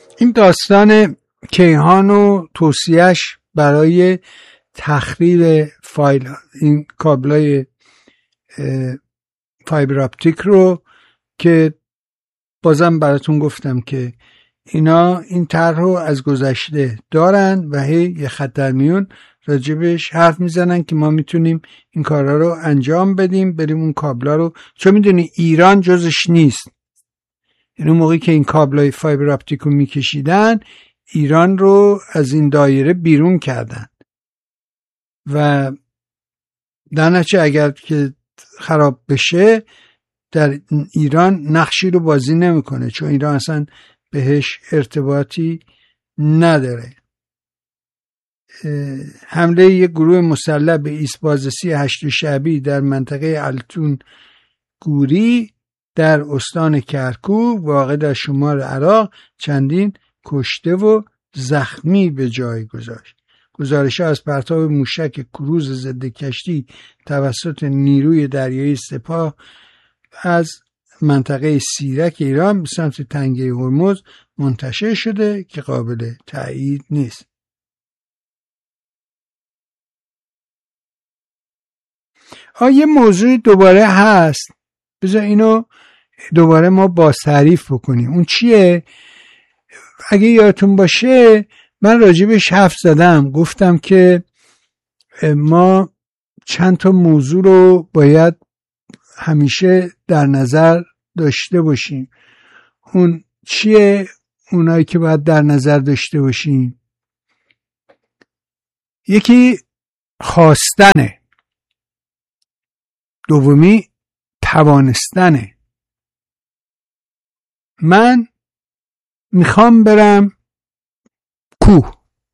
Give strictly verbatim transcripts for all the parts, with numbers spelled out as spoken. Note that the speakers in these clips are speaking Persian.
این داستان کیهان و توصیهش برای تخریب فایل این کابلای فایبر اپتیک رو که بازم براتون گفتم که اینا این طرح رو از گذشته دارن و هی یه خط در میون راجبش حرف میزنن که ما میتونیم این کارا رو انجام بدیم، بریم اون کابلا رو، چون میدونی ایران جزش نیست. این موقعی که این کابلای فایبر اپتیک رو میکشیدن ایران رو از این دایره بیرون کردن و در نتیجه اگر که خراب بشه در ایران نقشی رو بازی نمیکنه، چون ایران اصلا بهش ارتباطی نداره. حمله یک گروه مسلح به ایستبازرسی هشت شعبی در منطقه التون گوری در استان کرکوک واقع در شمال عراق چندین کشته و زخمی به جای گذاشت. گزارش‌ها از پرتاب موشک کروز ضد کشتی توسط نیروی دریایی سپاه از منطقه سیرک ایران به سمت تنگه هرمز منتشر شده که قابل تأیید نیست. آه یه موضوع دوباره هست، بذار اینو دوباره ما باز تعریف بکنیم. اون چیه؟ اگه یادتون باشه من راجبش حرف زدم، گفتم که ما چند تا موضوع رو باید همیشه در نظر داشته باشیم. اون چیه؟ اونایی که باید در نظر داشته باشیم، یکی خواستنه، دومی توانستنه. من میخوام برم کوه،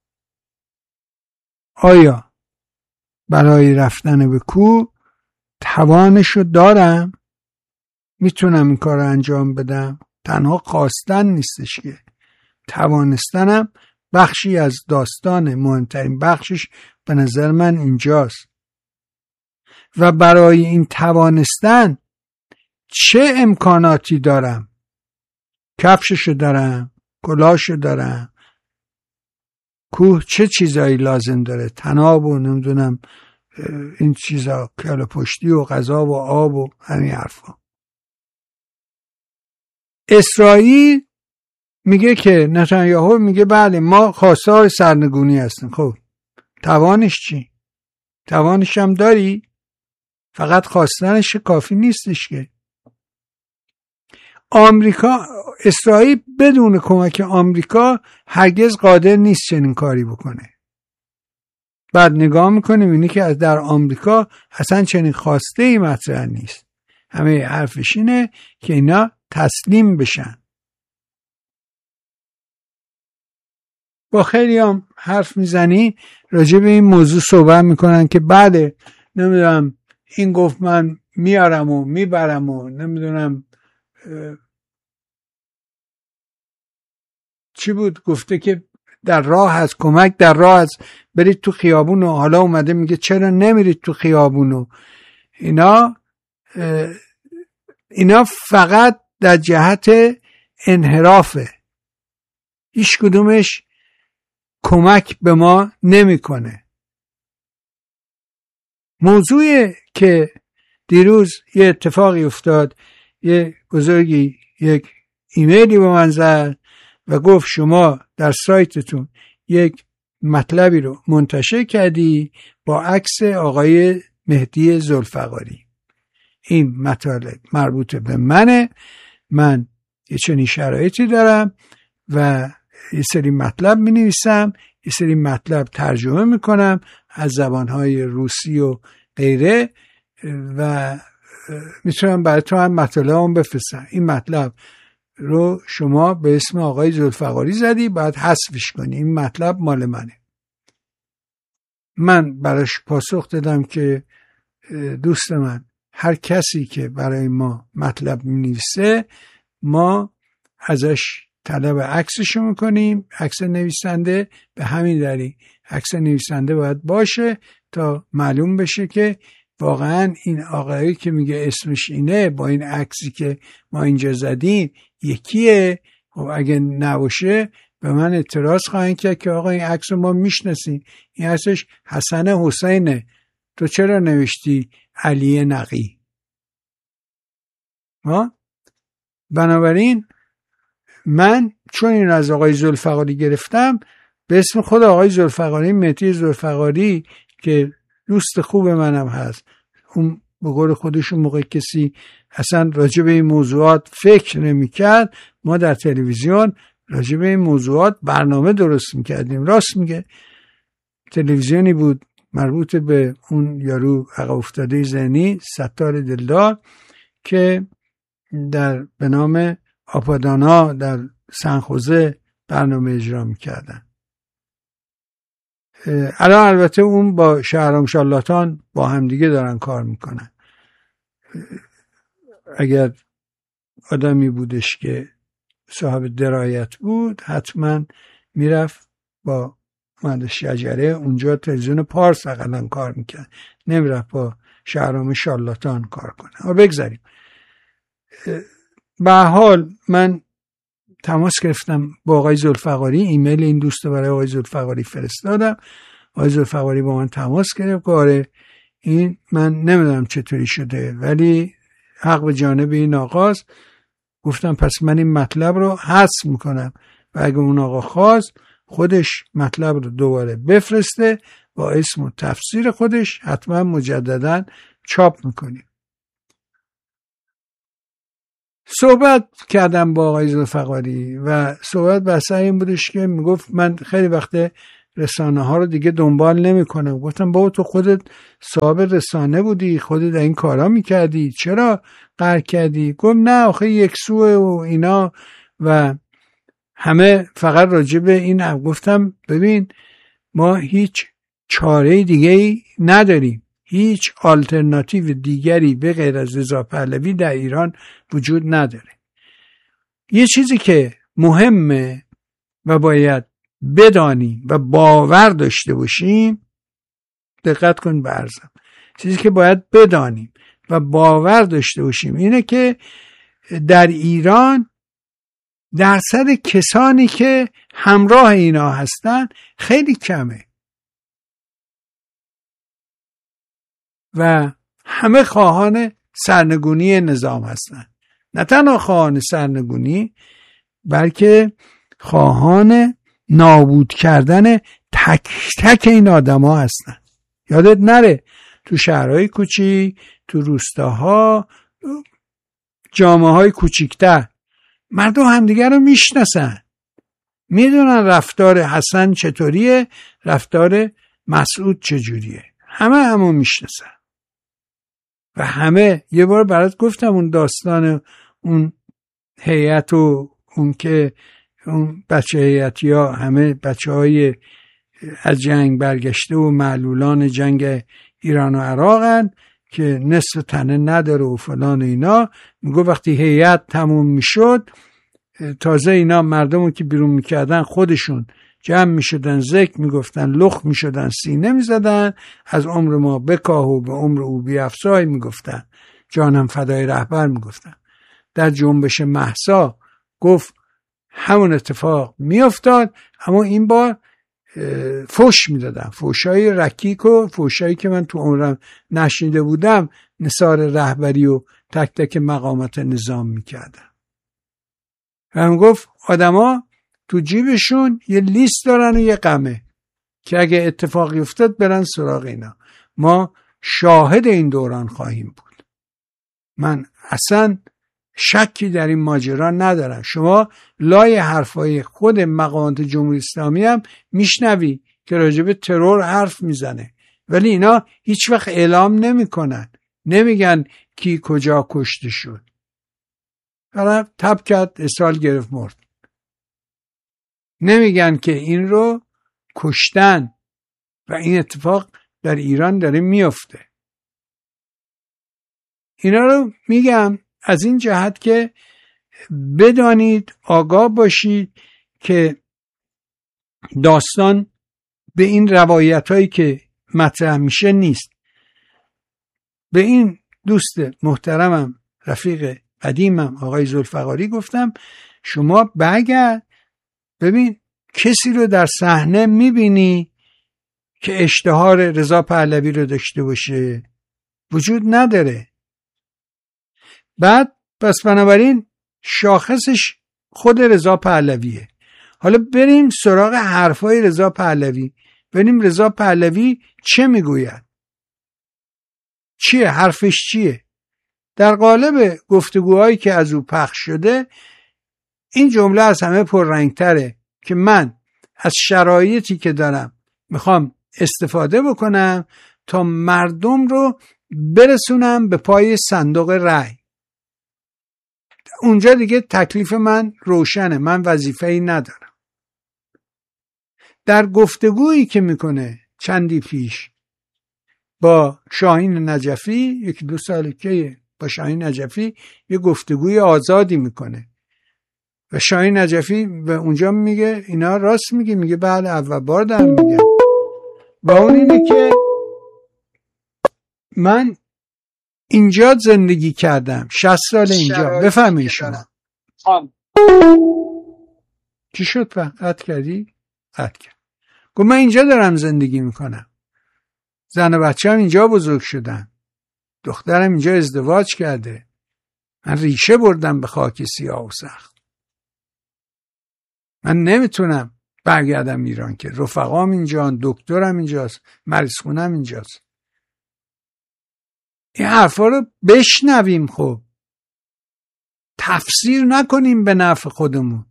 آیا برای رفتن به کوه توانشو دارم؟ میتونم این کار رو انجام بدم؟ تنها خواستن نیستش که، توانستنم بخشی از داستان، مهمترین بخشش به نظر من اینجاست. و برای این توانستن چه امکاناتی دارم؟ کفششو دارم؟ کلاهشو دارم؟ کوه چه چیزایی لازم داره؟ تناب و نمیدونم این چیزا، کالا پشتی و غذا و آب و همین حرفا. اسرائیل میگه که نتانیاهو میگه بله ما خواستار سرنگونی هستیم. خب توانش چی؟ توانش هم داری؟ فقط خواستنش کافی نیستش که. آمریکا، اسرائیل بدون کمک آمریکا هرگز قادر نیست چنین کاری بکنه. بعد نگاه میکنیم اینی که از در آمریکا اصلا چنین خواسته ای مطرح نیست. همه حرفش اینه که اینا تسلیم بشن. با خیلی هم حرف میزنی راجع به این موضوع صحبت میکنن که بله نمیدونم این گفت من میارم و میبرم و نمیدونم چی بود، گفته که در راه از کمک در راه از برید تو خیابون و حالا اومده میگه چرا نمیرید تو خیابون و اینا. اینا فقط در جهت انحرافه، هیچ کدومش کمک به ما نمیکنه. موضوعی که دیروز یه اتفاقی افتاد، یه بزرگی یک ایمیلی به من زد و گفت شما در سایتتون یک مطلبی رو منتشر کردی با عکس آقای مهدی ذوالفقاری. این مطالب مربوط به منه، من یه چنین شرایطی دارم و یه سری مطلب می نویسم، یه سری مطلب ترجمه می کنم از زبانهای روسی و غیره و میتونم برای تو هم مطلب هم بفرستم. این مطلب رو شما به اسم آقای ذوالفقاری زدی، باید حذفش کنی، این مطلب مال منه. من براش پاسخ دادم که دوست من، هر کسی که برای ما مطلب می‌نویسه ما ازش طلب عکسشو میکنیم، عکس نویسنده. به همین دلیل عکس نویسنده باید باشه تا معلوم بشه که واقعا این آقایی که میگه اسمش اینه با این عکسی که ما اینجا زدیم یکیه، خب اگه نباشه به من اعتراض خواهند کرد که آقا این عکس ما میشناسیم، این عکسش حسن حسینه، تو چرا نوشتی علی نقی؟ ها؟ بنابراین من چون این از آقای ذوالفقاری گرفتم، به اسم خود آقای ذوالفقاری، مهدی ذوالفقاری که دوست خوب منم هست، اون به قول خودشون موقع کسی اصلا راجع به این موضوعات فکر نمی کرد، ما در تلویزیون راجع به این موضوعات برنامه درست میکردیم. راست میگه، تلویزیونی بود مربوط به اون یارو عقب افتاده ذهنی ستار دلدار که در به نام آپادانا در سنخوزه برنامه اجرا میکردن. الان البته اون با شهرام شارلاتان با همدیگه دارن کار میکنن. اگر آدمی بودش که صاحب درایت بود حتما میرفت با مهندس شجره اونجا تلویزیون پارس اقلا کار میکرد، نمیرفت با شهرام شارلاتان کار کنه. اما بگذاریم. به حال من تماس گرفتم با آقای ذوالفقاری، ایمیل این دوست برای آقای ذوالفقاری فرستادم. آقای ذوالفقاری با من تماس گرفت که آره این من نمیدونم چطوری شده ولی حق به جانب این آقاست. گفتم پس من این مطلب رو حذف میکنم و اگه اون آقا خواست خودش مطلب رو دوباره بفرسته با اسم و تفسیر خودش، حتما مجددا چاپ میکنیم. صحبت کردم با آقای ذوالفقاری و صحبت بحث این بودش که میگفت من خیلی وقته رسانه ها رو دیگه دنبال نمی کنم. گفتم بابا تو خودت صاحب رسانه بودی، خودت این کارا میکردی، چرا قهر کردی؟ گفت نه آخه یک سوه و اینا و همه فقط راجع به این هم. گفتم ببین ما هیچ چاره دیگه ای نداریم، هیچ آلترناتیو دیگری به غیر از رضا پهلوی در ایران وجود نداره. یه چیزی که مهمه و باید بدانیم و باور داشته باشیم، دقت کن به عرضم، چیزی که باید بدانیم و باور داشته باشیم اینه که در ایران درصد کسانی که همراه اینا هستن خیلی کمه و همه خواهان سرنگونی نظام هستن. نه تنها خواهان سرنگونی بلکه خواهان نابود کردن تک تک این آدم ها هستن. یادت نره تو شهرهای کوچیک، تو روستاها، جامعه های کوچیکتر مردم همدیگر رو میشناسن، میدونن رفتار حسن چطوریه، رفتار مسعود چجوریه، همه همو میشناسن. و همه یه بار برات گفتم اون داستان اون هیئت و اون که اون بچه هیئتی ها همه بچه های از جنگ برگشته و معلولان جنگ ایران و عراقن که نصف تنه نداره و فلان اینا. میگو وقتی هیئت تموم میشد تازه اینا مردمو که بیرون میکردن خودشون جمع میشدن، ذکر میگفتن، لخ میشدن، سینه میزدن، از عمر ما بکاه و به عمر او بیفزای میگفتن، جانم فدای رهبر میگفتن. در جنبش مهسا گفت همون اتفاق میافتاد، اما این بار فوش میدادن، فوشای رکیک و فوشایی که من تو عمرم نشنیده بودم، نثار رهبری و تک تک مقامات نظام میکردن. و هم گفت آدما تو جیبشون یه لیست دارن و یه قمه که اگه اتفاقی افتاد برن سراغ اینا. ما شاهد این دوران خواهیم بود. من اصلا شکی در این ماجرا ندارم. شما لای حرفای خود مقامات جمهوری اسلامی هم میشنوی که راجع به ترور حرف میزنه، ولی اینا هیچ وقت اعلام نمیکنن، نمیگن کی کجا کشته شد. حالا تب کرد اسهال گرفت مرد، نمیگن که این رو کشتن و این اتفاق در ایران داره میفته. اینا رو میگم از این جهت که بدانید، آگاه باشید که داستان به این روایت هایی که مطرح میشه نیست. به این دوست محترمم، رفیق قدیمم آقای ذوالفقاری گفتم شما برگرد ببین کسی رو در صحنه میبینی که اشتهار رضا پهلوی رو داشته باشه؟ وجود نداره. بعد پس بنابراین شاخصش خود رضا پهلویه. حالا بریم سراغ حرفای رضا پهلوی، ببینیم رضا پهلوی چه میگوید، چیه حرفش، چیه. در قالب گفتگوهایی که از او پخش شده این جمله از همه پررنگتره که من از شرایطی که دارم میخوام استفاده بکنم تا مردم رو برسونم به پای صندوق رأی. اونجا دیگه تکلیف من روشنه، من وظیفه‌ای ندارم. در گفتگویی که میکنه چندی پیش با شاهین نجفی، یکی دو ساله که با شاهین نجفی یه گفتگوی آزادی میکنه و شاهین نجفی به اونجا میگه اینا راست میگه، میگه بله اول بار دارم میگم و اون اینه که من اینجا زندگی کردم شصت سال اینجا. بفهمین شما چی شد؟ قطع کردی؟ قطع کرد. گفت من اینجا دارم زندگی میکنم، زن و بچه هم اینجا بزرگ شدن، دخترم اینجا ازدواج کرده، من ریشه بردم به خاک سیاه و سخت. من نمیتونم برگردم ایران که رفقام اینجا، دکترم اینجاست، مریض خونم اینجاست. این حرفا رو بشنویم، خب تفسیر نکنیم به نفع خودمون.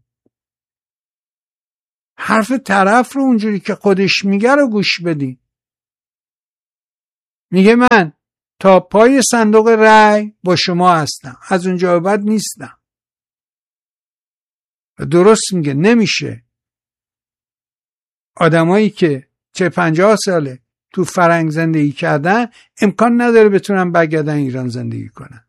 حرف طرف رو اونجوری که خودش میگه رو گوش بدیم. میگه من تا پای صندوق رأی با شما هستم، از اونجا به بعد نیستم. و درست میگه، نمیشه آدمایی که چه پنجاه ساله تو فرنگ زندگی کردن امکان نداره بتونن برگردن ایران زندگی کنن.